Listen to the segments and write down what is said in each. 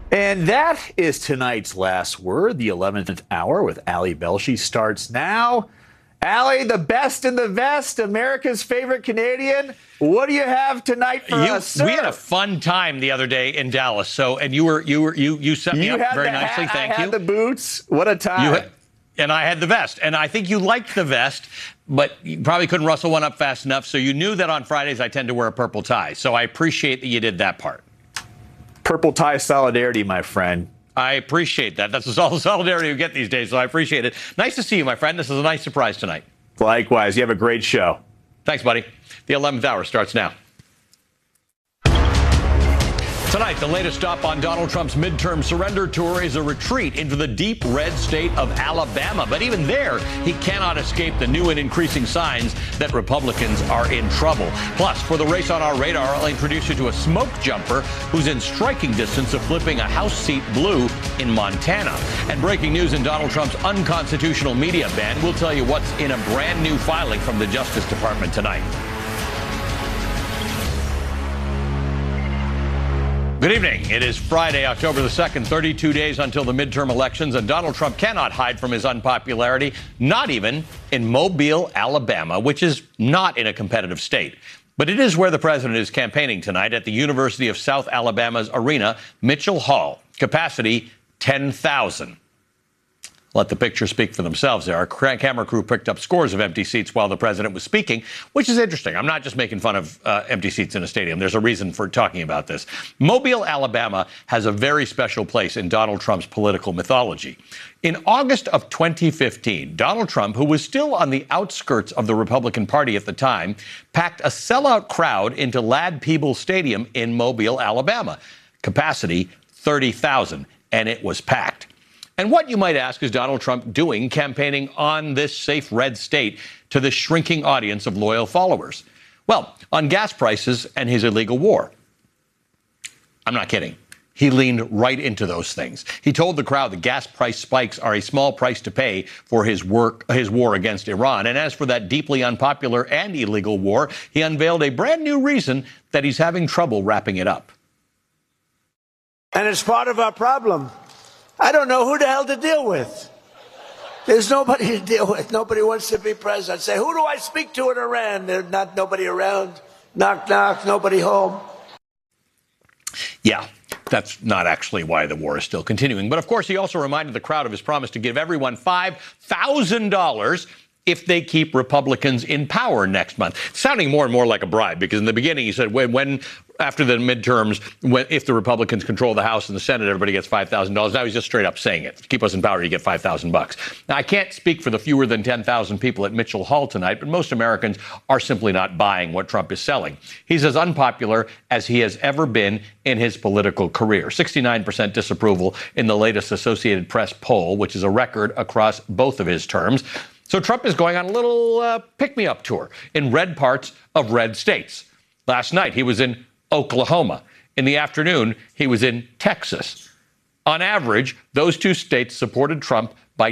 And that is tonight's last word. The 11th hour with Ali Velshi starts now. Ali, the best in the vest, America's favorite Canadian. What do you have tonight for us, sir? We had a fun time the other day in Dallas. And you set me up very nicely. Thank you. I had the boots. What a time. And I had the vest. And I think you liked the vest, but you probably couldn't rustle one up fast enough. So you knew that on Fridays I tend to wear a purple tie. So I appreciate that you did that part. Purple tie solidarity, my friend. I appreciate that. That's all the solidarity you get these days, so I appreciate it. Nice to see you, my friend. This is a nice surprise tonight. Likewise. You have a great show. Thanks, buddy. The 11th hour starts now. Tonight, the latest stop on Donald Trump's midterm surrender tour is a retreat into the deep red state of Alabama. But even there, he cannot escape the new and increasing signs that Republicans are in trouble. Plus, for the race on our radar, I'll introduce you to a smoke jumper who's in striking distance of flipping a House seat blue in Montana. And breaking news in Donald Trump's unconstitutional media ban, we'll tell you what's in a brand new filing from the Justice Department tonight. Good evening. It is Friday, October the 2nd, 32 days until the midterm elections, and Donald Trump cannot hide from his unpopularity, not even in Mobile, Alabama, which is not in a competitive state. But it is where the president is campaigning tonight at the University of South Alabama's arena, Mitchell Hall. Capacity, 10,000. Let the pictures speak for themselves there. Our camera crew picked up scores of empty seats while the president was speaking, which is interesting. I'm not just making fun of empty seats in a stadium. There's a reason for talking about this. Mobile, Alabama has a very special place in Donald Trump's political mythology. In August of 2015, Donald Trump, who was still on the outskirts of the Republican Party at the time, packed a sellout crowd into Ladd-Peebles Stadium in Mobile, Alabama. Capacity, 30,000, and it was packed. And what, you might ask, is Donald Trump doing campaigning on this safe red state to the shrinking audience of loyal followers? Well, on gas prices and his illegal war. I'm not kidding. He leaned right into those things. He told the crowd that gas price spikes are a small price to pay for his war against Iran. And as for that deeply unpopular and illegal war, he unveiled a brand new reason that he's having trouble wrapping it up. And it's part of our problem. I don't know who the hell to deal with. There's nobody to deal with. Nobody wants to be president. Say, who do I speak to in Iran? There's not nobody around. Knock, knock, nobody home. Yeah, that's not actually why the war is still continuing. But of course, he also reminded the crowd of his promise to give everyone $5,000 if they keep Republicans in power next month. Sounding more and more like a bribe, because in the beginning he said when after the midterms, if the Republicans control the House and the Senate, everybody gets $5,000. Now he's just straight up saying it. To keep us in power, you get $5,000. Now, I can't speak for the fewer than 10,000 people at Mitchell Hall tonight, but most Americans are simply not buying what Trump is selling. He's as unpopular as he has ever been in his political career. 69% disapproval in the latest Associated Press poll, which is a record across both of his terms. So Trump is going on a little pick-me-up tour in red parts of red states. Last night, he was in Oklahoma. In the afternoon, he was in Texas. On average, those two states supported Trump by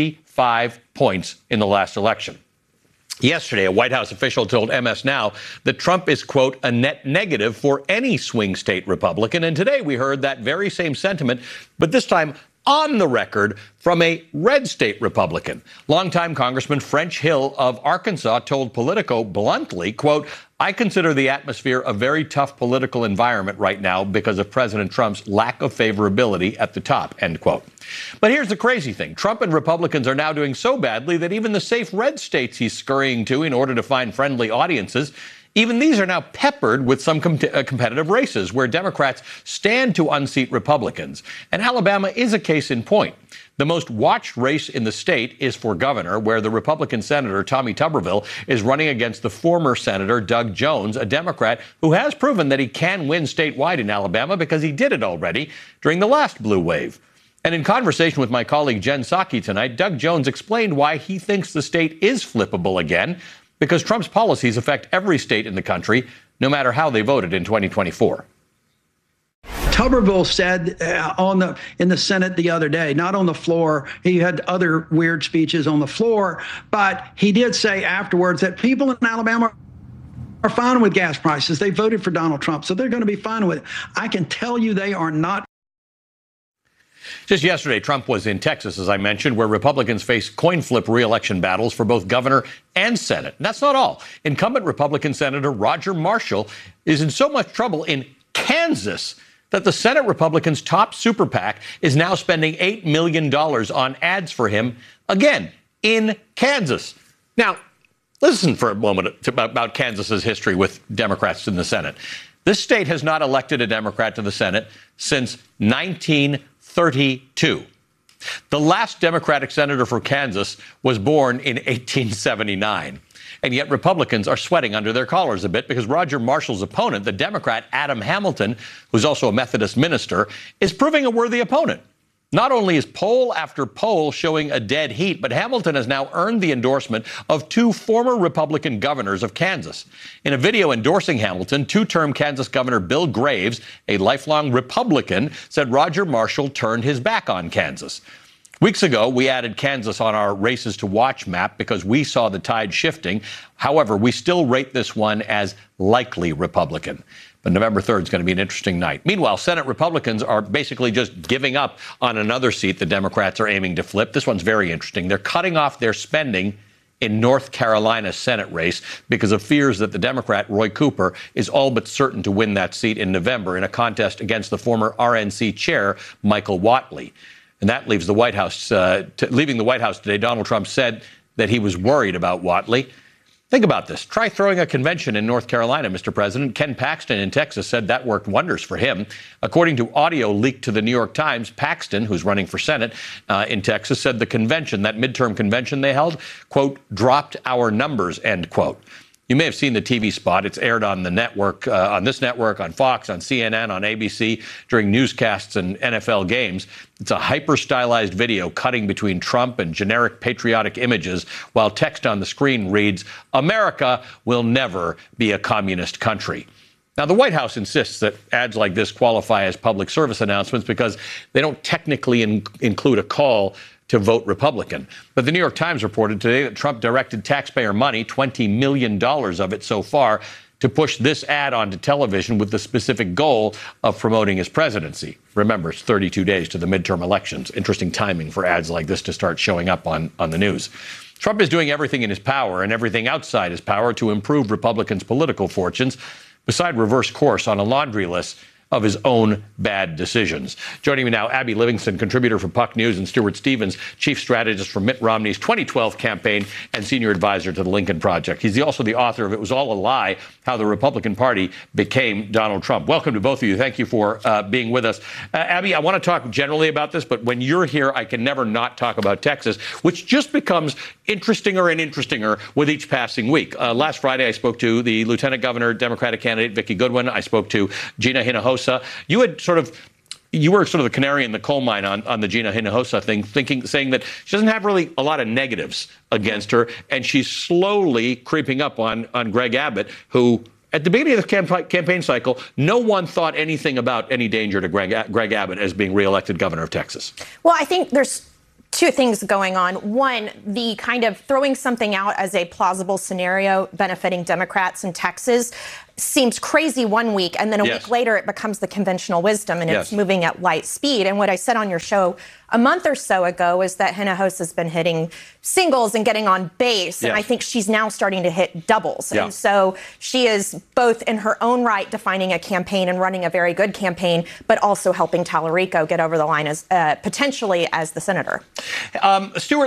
25 points in the last election. Yesterday, a White House official told MS Now that Trump is, quote, a net negative for any swing state Republican. And today we heard that very same sentiment, but this time on the record from a red state Republican. Longtime Congressman French Hill of Arkansas told Politico bluntly, quote, I consider the atmosphere a very tough political environment right now because of President Trump's lack of favorability at the top, end quote. But here's the crazy thing. Trump and Republicans are now doing so badly that even the safe red states he's scurrying to in order to find friendly audiences, even these are now peppered with some competitive races where Democrats stand to unseat Republicans. And Alabama is a case in point. The most watched race in the state is for governor, where the Republican Senator Tommy Tuberville is running against the former Senator Doug Jones, a Democrat who has proven that he can win statewide in Alabama because he did it already during the last blue wave. And in conversation with my colleague Jen Psaki tonight, Doug Jones explained why he thinks the state is flippable again, because Trump's policies affect every state in the country, no matter how they voted in 2024. Tuberville said in the Senate the other day, not on the floor. He had other weird speeches on the floor, but he did say afterwards that people in Alabama are fine with gas prices. They voted for Donald Trump, so they're going to be fine with it. I can tell you they are not Just yesterday, Trump was in Texas, as I mentioned, where Republicans face coin flip re-election battles for both governor and Senate. And that's not all. Incumbent Republican Senator Roger Marshall is in so much trouble in Kansas that the Senate Republicans' top super PAC is now spending $8 million on ads for him, again, in Kansas. Now, listen for a moment about Kansas's history with Democrats in the Senate. This state has not elected a Democrat to the Senate since 1932. The last Democratic senator for Kansas was born in 1879. And yet Republicans are sweating under their collars a bit because Roger Marshall's opponent, the Democrat Adam Hamilton, who's also a Methodist minister, is proving a worthy opponent. Not only is poll after poll showing a dead heat, but Hamilton has now earned the endorsement of two former Republican governors of Kansas. In a video endorsing Hamilton, two-term Kansas Governor Bill Graves, a lifelong Republican, said Roger Marshall turned his back on Kansas. Weeks ago, we added Kansas on our races to watch map because we saw the tide shifting. However, we still rate this one as likely Republican. But November 3rd is going to be an interesting night. Meanwhile, Senate Republicans are basically just giving up on another seat the Democrats are aiming to flip. This one's very interesting. They're cutting off their spending in North Carolina's Senate race because of fears that the Democrat Roy Cooper is all but certain to win that seat in November in a contest against the former RNC chair, Michael Whatley. And that leaves the White House, leaving the White House today. Donald Trump said that he was worried about Whatley. Think about this. Try throwing a convention in North Carolina, Mr. President. Ken Paxton in Texas said that worked wonders for him. According to audio leaked to the New York Times, Paxton, who's running for Senate in Texas, said the convention, that midterm convention they held, quote, dropped our numbers, end quote. You may have seen the TV spot. It's aired on the network, on this network, on Fox, on CNN, on ABC during newscasts and NFL games. It's a hyper-stylized video cutting between Trump and generic patriotic images while text on the screen reads, "America will never be a communist country." Now, the White House insists that ads like this qualify as public service announcements because they don't technically include a call to vote Republican. But the New York Times reported today that Trump directed taxpayer money, $20 million of it so far, to push this ad onto television with the specific goal of promoting his presidency. Remember, it's 32 days to the midterm elections. Interesting timing for ads like this to start showing up on the news. Trump is doing everything in his power and everything outside his power to improve Republicans' political fortunes, beside reverse course on a laundry list of his own bad decisions. Joining me now, Abby Livingston, contributor for Puck News, and Stuart Stevens, chief strategist for Mitt Romney's 2012 campaign and senior advisor to the Lincoln Project. He's also the author of It Was All a Lie, How the Republican Party Became Donald Trump. Welcome to both of you. Thank you for being with us. Abby, I want to talk generally about this, but when you're here, I can never not talk about Texas, which just becomes interestinger and interestinger with each passing week. Last Friday, I spoke to the Lieutenant Governor Democratic candidate Vicki Goodwin. I spoke to Gina Hinojosa. You were sort of the canary in the coal mine on the Gina Hinojosa thing, saying that she doesn't have really a lot of negatives against her, and she's slowly creeping up on Greg Abbott, who at the beginning of the campaign cycle, no one thought anything about any danger to Greg Abbott as being reelected governor of Texas. Well, I think there's two things going on. One, the kind of throwing something out as a plausible scenario benefiting Democrats in Texas seems crazy one week, and then a week later it becomes the conventional wisdom, and it's moving at light speed. And what I said on your show a month or so ago is that Hinojosa has been hitting singles and getting on base, and I think she's now starting to hit doubles. And so she is both in her own right defining a campaign and running a very good campaign, but also helping Tallarico get over the line as potentially as the senator. Stuart,